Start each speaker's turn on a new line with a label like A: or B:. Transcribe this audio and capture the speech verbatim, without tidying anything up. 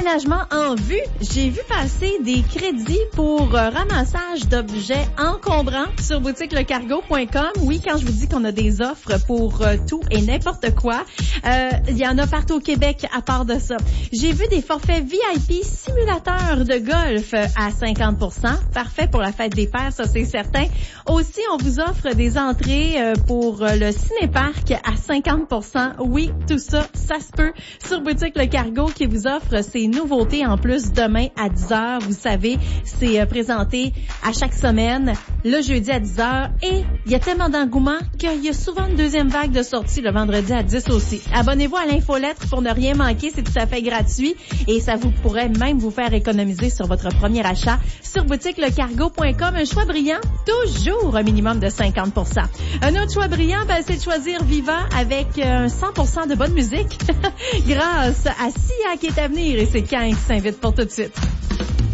A: Déménagement en vue. J'ai vu passer des crédits pour euh, ramassage d'objets encombrants sur boutique le cargo point com. Oui, quand je vous dis qu'on a des offres pour euh, tout et n'importe quoi, euh, il y en a partout au Québec à part de ça. J'ai vu des forfaits V I P simulateurs de golf à cinquante pour cent. Parfait pour la fête des pères, ça c'est certain. Aussi, on vous offre des entrées euh, pour euh, le cinéparc à cinquante pour cent. Oui, tout ça, ça se peut. Sur boutique le cargo qui vous offre ces nouveautés en plus demain à dix heures. Vous savez, c'est euh, présenté à chaque semaine le jeudi à dix heures et il y a tellement d'engouement qu'il y a souvent une deuxième vague de sortie le vendredi à dix aussi. Abonnez-vous à l'infolettre pour ne rien manquer, c'est tout à fait gratuit et ça vous pourrait même vous faire économiser sur votre premier achat sur boutique le cargo point com. Un choix brillant, toujours un minimum de cinquante pour cent. Un autre choix brillant, ben, c'est de choisir Viva avec un cent pour cent de bonne musique grâce à Sia qui est à venir et c'est Cain qui s'invite pour tout de suite.